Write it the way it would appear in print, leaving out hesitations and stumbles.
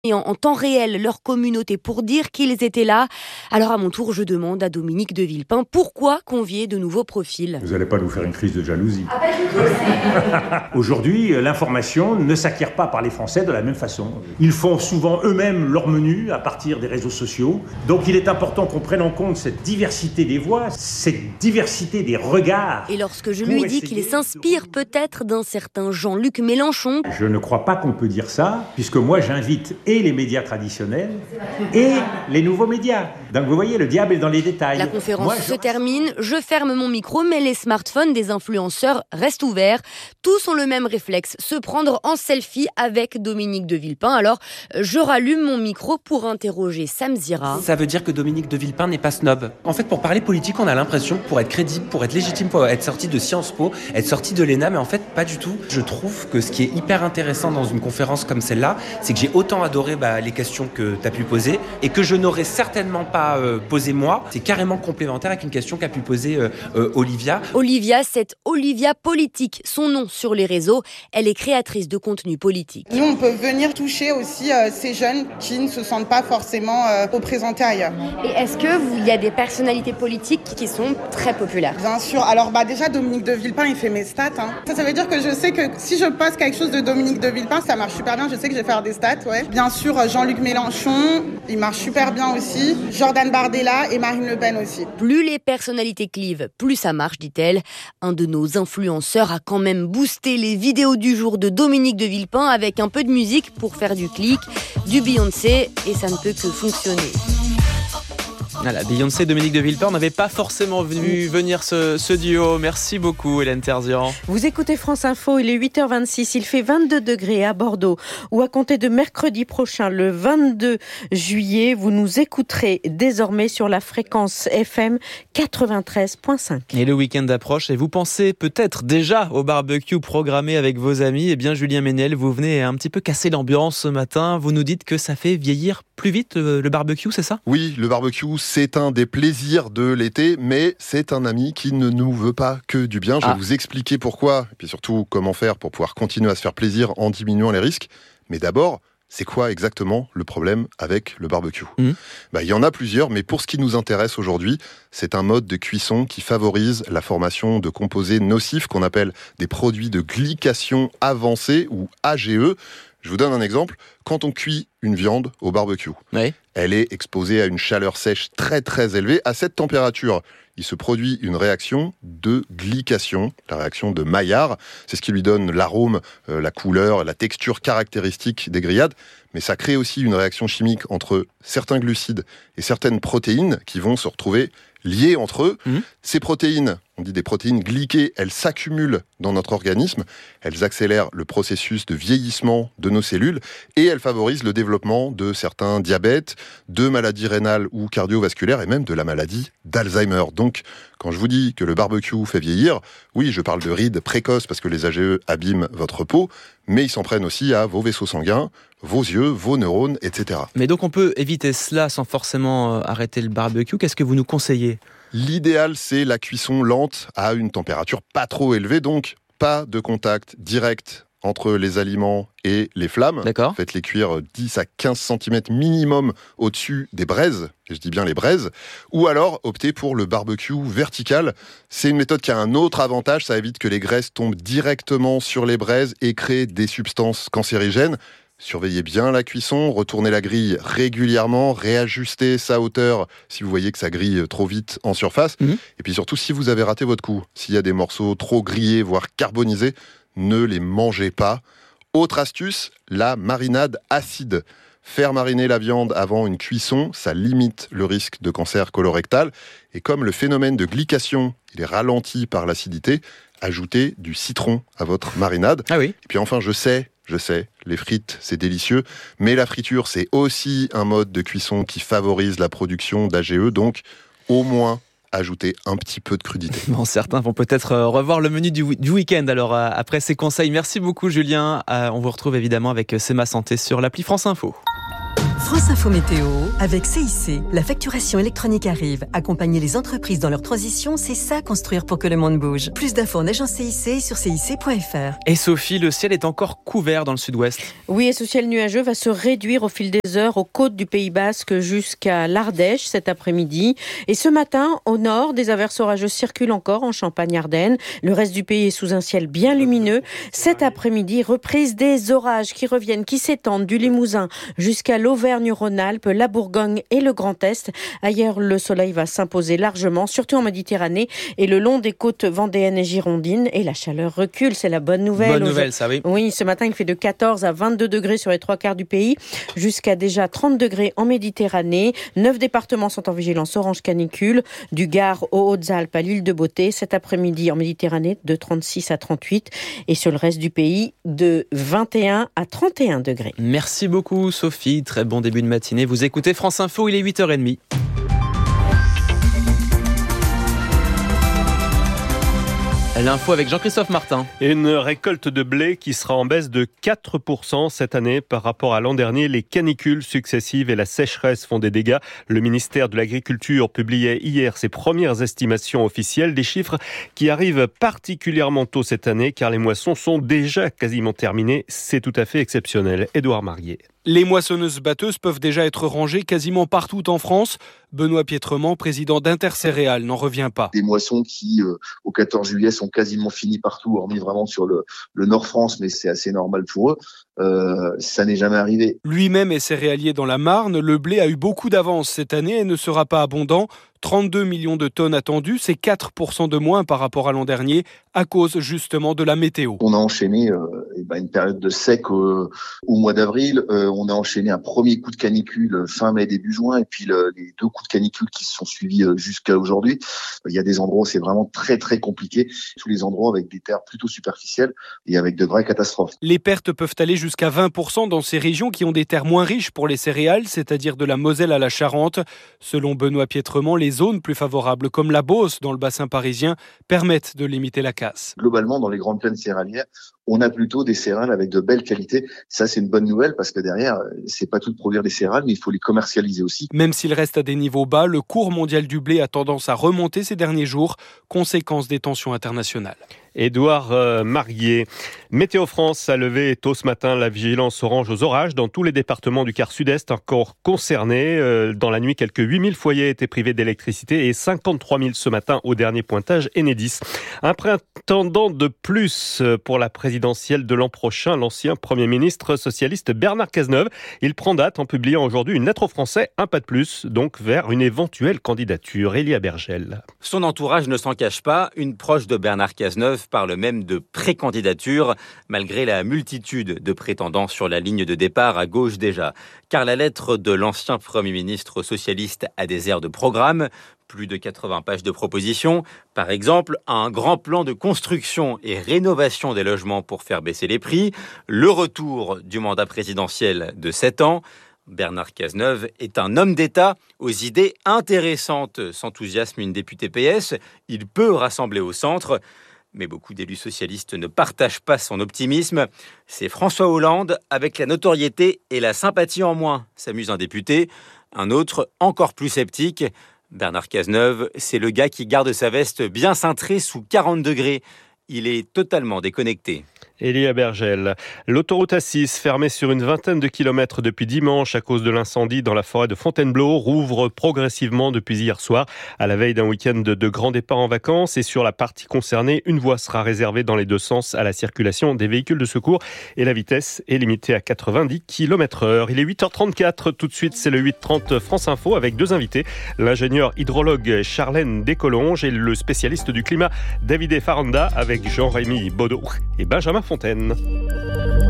en temps réel leur communauté pour dire qu'ils étaient là. Alors à mon tour, je demande à Dominique de Villepin pourquoi convier de nouveaux profils. Vous n'allez pas nous faire une crise de jalousie. Aujourd'hui, l'information ne s'acquiert pas par les Français de la même façon. Ils font souvent eux-mêmes leur menu à partir des réseaux sociaux. Donc il est important qu'on prenne en compte cette diversité des voix, cette diversité des regards. Et lorsque je lui dis qu'il s'inspire peut-être d'un certain Jean-Luc Mélenchon... Je ne crois pas qu'on peut dire ça, puisque moi j'invite et les médias traditionnels et les nouveaux médias. Donc vous voyez, le diable est dans les détails. La conférence se termine, je ferme mon micro, mais les smartphones des influenceurs restent ouverts. Tous ont le même réflexe, se prendre en selfie avec Dominique de Villepin. Alors, je rallume mon micro pour interroger Sam Zira. Ça veut dire que Dominique de Villepin n'est pas snob. En fait, pour parler politique, on a l'impression, pour être crédible, pour être légitime, pour être sorti de Sciences Po, être sorti de l'ENA, mais en fait, pas du tout. Je trouve que ce qui est hyper intéressant dans une conférence comme celle-là, c'est que j'ai autant adoré les questions que tu as pu poser et que je n'aurais certainement pas posé moi. C'est carrément complémentaire avec une question qu'a pu poser Olivia. Olivia, c'est Olivia Politique, son nom sur les réseaux. Elle est créatrice de contenu politique. Nous, on peut venir toucher aussi ces jeunes qui ne se sentent pas forcément représentés ailleurs. Et est-ce qu'il y a des personnalités politiques qui sont très populaires ? Bien sûr. Alors déjà, Dominique de Villepin, il fait mes stats. Ça veut dire que je sais que si je poste quelque chose de Dominique de Villepin, ça marche super bien. Je sais que je vais faire des stats, ouais. Bien sûr, Jean-Luc Mélenchon, il marche super bien aussi. Jordan Bardella et Marine Le Pen aussi. Plus les personnalités clivent, plus ça marche, dit-elle. Un de nos influenceurs a quand même boosté les vidéos du jour de Dominique de Villepin avec un peu de musique pour faire du clic, du Beyoncé, et ça ne peut que fonctionner. Voilà, Beyoncé et Dominique de Villepin, on n'avait pas forcément vu venir ce duo. Merci beaucoup Hélène Terzian. Vous écoutez France Info, il est 8h26, il fait 22 degrés à Bordeaux, où à compter de mercredi prochain, le 22 juillet, vous nous écouterez désormais sur la fréquence FM 93.5. Et le week-end approche et vous pensez peut-être déjà au barbecue programmé avec vos amis. Eh bien Julien Méniel, vous venez un petit peu casser l'ambiance ce matin. Vous nous dites que ça fait vieillir plus vite le barbecue, c'est ça ? Oui, le barbecue, c'est un des plaisirs de l'été, mais c'est un ami qui ne nous veut pas que du bien. Je vais vous expliquer pourquoi, et puis surtout comment faire pour pouvoir continuer à se faire plaisir en diminuant les risques. Mais d'abord, c'est quoi exactement le problème avec le barbecue ? Il y en a plusieurs, mais pour ce qui nous intéresse aujourd'hui, c'est un mode de cuisson qui favorise la formation de composés nocifs qu'on appelle des produits de glycation avancée ou AGE. Je vous donne un exemple. Quand on cuit une viande au barbecue, elle est exposée à une chaleur sèche très très élevée. À cette température, il se produit une réaction de glycation, la réaction de Maillard. C'est ce qui lui donne l'arôme, la couleur, la texture caractéristique des grillades. Mais ça crée aussi une réaction chimique entre certains glucides et certaines protéines qui vont se retrouver liées entre eux. Ces protéines, on dit des protéines glyquées, elles s'accumulent dans notre organisme, elles accélèrent le processus de vieillissement de nos cellules et elles favorisent le développement de certains diabètes, de maladies rénales ou cardiovasculaires et même de la maladie d'Alzheimer. Donc, quand je vous dis que le barbecue fait vieillir, oui, je parle de rides précoces parce que les AGE abîment votre peau, mais ils s'en prennent aussi à vos vaisseaux sanguins, vos yeux, vos neurones, etc. Mais donc on peut éviter cela sans forcément arrêter le barbecue. Qu'est-ce que vous nous conseillez ? L'idéal, c'est la cuisson lente à une température pas trop élevée, donc pas de contact direct entre les aliments et les flammes. D'accord. Faites-les cuire 10 à 15 cm minimum au-dessus des braises, et je dis bien les braises, ou alors optez pour le barbecue vertical. C'est une méthode qui a un autre avantage, ça évite que les graisses tombent directement sur les braises et créent des substances cancérigènes. Surveillez bien la cuisson, retournez la grille régulièrement, réajustez sa hauteur si vous voyez que ça grille trop vite en surface. Et puis surtout, si vous avez raté votre coup, s'il y a des morceaux trop grillés, voire carbonisés, ne les mangez pas. Autre astuce, la marinade acide. Faire mariner la viande avant une cuisson, ça limite le risque de cancer colorectal. Et comme le phénomène de glycation, il est ralenti par l'acidité, ajoutez du citron à votre marinade. Ah oui. Et puis enfin, je sais, les frites, c'est délicieux, mais la friture, c'est aussi un mode de cuisson qui favorise la production d'AGE, donc au moins ajouter un petit peu de crudité. Bon, certains vont peut-être revoir le menu du week-end alors après ces conseils. Merci beaucoup Julien. On vous retrouve évidemment avec C'est ma santé sur l'appli France Info. France Info Météo, avec CIC. La facturation électronique arrive. Accompagner les entreprises dans leur transition, c'est ça, construire pour que le monde bouge. Plus d'infos en agence CIC sur cic.fr. Et Sophie, le ciel est encore couvert dans le sud-ouest. Oui, et ce ciel nuageux va se réduire au fil des heures aux côtes du Pays Basque jusqu'à l'Ardèche cet après-midi. Et ce matin, au nord, des averses orageuses circulent encore en Champagne-Ardenne. Le reste du pays est sous un ciel bien lumineux. Cet après-midi, reprise des orages qui reviennent, qui s'étendent du Limousin jusqu'à l'Auvergne-Rhône-Alpes, la Bourgogne et le Grand Est. Ailleurs, le soleil va s'imposer largement, surtout en Méditerranée et le long des côtes vendéennes et girondines. Et la chaleur recule, c'est la bonne nouvelle. Bonne nouvelle, ça, oui. Oui, ce matin, il fait de 14 à 22 degrés sur les 3/4 du pays, jusqu'à déjà 30 degrés en Méditerranée. 9 départements sont en vigilance orange canicule, du Gard aux Hautes-Alpes à l'île de Beauté. Cet après-midi en Méditerranée, de 36 à 38. Et sur le reste du pays, de 21 à 31 degrés. Merci beaucoup, Sophie. Très bon début de matinée. Vous écoutez France Info, il est 8h30. L'info avec Jean-Christophe Martin. Une récolte de blé qui sera en baisse de 4% cette année par rapport à l'an dernier. Les canicules successives et la sécheresse font des dégâts. Le ministère de l'Agriculture publiait hier ses premières estimations officielles, des chiffres qui arrivent particulièrement tôt cette année car les moissons sont déjà quasiment terminées. C'est tout à fait exceptionnel. Édouard Marié. Les moissonneuses-batteuses peuvent déjà être rangées quasiment partout en France. Benoît Piétrement, président d'Intercéréales, n'en revient pas. Des moissons qui, au 14 juillet, sont quasiment finies partout, hormis vraiment sur le Nord France, mais c'est assez normal pour eux. Ça n'est jamais arrivé. Lui-même est céréalier dans la Marne. Le blé a eu beaucoup d'avance cette année et ne sera pas abondant. 32 millions de tonnes attendues, c'est 4% de moins par rapport à l'an dernier, à cause justement de la météo. On a enchaîné une période de sec au mois d'avril. On a enchaîné un premier coup de canicule fin mai, début juin, et puis les 2 coups de canicule qui se sont suivis jusqu'à aujourd'hui. Il y a des endroits où c'est vraiment très très compliqué. Tous les endroits avec des terres plutôt superficielles et avec de vraies catastrophes. Les pertes peuvent aller jusqu'à 20% dans ces régions qui ont des terres moins riches pour les céréales, c'est-à-dire de la Moselle à la Charente. Selon Benoît Piétrement, les zones plus favorables, comme la Beauce dans le bassin parisien, permettent de limiter la casse. Globalement, dans les grandes plaines céréalières, on a plutôt des céréales avec de belles qualités. Ça, c'est une bonne nouvelle parce que derrière, c'est pas tout de produire des céréales, mais il faut les commercialiser aussi. Même s'il reste à des niveaux bas, le cours mondial du blé a tendance à remonter ces derniers jours, conséquence des tensions internationales. Édouard Marié. Météo France a levé tôt ce matin la vigilance orange aux orages dans tous les départements du quart sud-est encore concernés. Dans la nuit, quelques 8000 foyers étaient privés d'électricité et 53 000 ce matin au dernier pointage Enedis. Un prétendant de plus pour la présidentielle de l'an prochain, l'ancien Premier ministre socialiste Bernard Cazeneuve. Il prend date en publiant aujourd'hui une lettre aux Français, un pas de plus, donc vers une éventuelle candidature. Elia Bergel. Son entourage ne s'en cache pas. Une proche de Bernard Cazeneuve parle même de pré-candidature, malgré la multitude de prétendants sur la ligne de départ à gauche déjà. Car la lettre de l'ancien Premier ministre socialiste a des airs de programme, plus de 80 pages de propositions. Par exemple, un grand plan de construction et rénovation des logements pour faire baisser les prix, le retour du mandat présidentiel de 7 ans. Bernard Cazeneuve est un homme d'État aux idées intéressantes, s'enthousiasme une députée PS. Il peut rassembler au centre. Mais beaucoup d'élus socialistes ne partagent pas son optimisme. C'est François Hollande, avec la notoriété et la sympathie en moins, s'amuse un député. Un autre, encore plus sceptique. Bernard Cazeneuve, c'est le gars qui garde sa veste bien cintrée sous 40 degrés. Il est totalement déconnecté. Elia Bergel. L'autoroute A6, fermée sur une vingtaine de kilomètres depuis dimanche à cause de l'incendie dans la forêt de Fontainebleau, rouvre progressivement depuis hier soir, à la veille d'un week-end de grands départs en vacances. Et sur la partie concernée, une voie sera réservée dans les deux sens à la circulation des véhicules de secours. Et la vitesse est limitée à 90 km/h. Il est 8h34. Tout de suite, c'est le 8h30 France Info avec 2 invités. L'ingénieur hydrologue Charlène Descolonges et le spécialiste du climat David Faranda avec Jean-Rémy Baudot et Benjamin Fontaine.